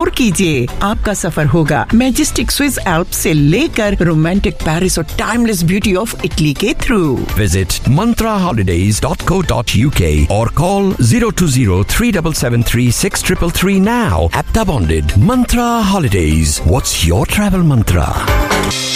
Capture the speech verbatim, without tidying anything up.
Explore कीजिए। आपका सफर होगा मैजेस्टिक स्विस एल्प्स से लेकर रोमांटिक पेरिस और टाइमलेस ब्यूटी ऑफ इटली के through. Visit mantra holidays dot co dot u k or call zero two zero three seven seven three six three three now. Apta Bonded. Mantra Holidays. What's your travel mantra?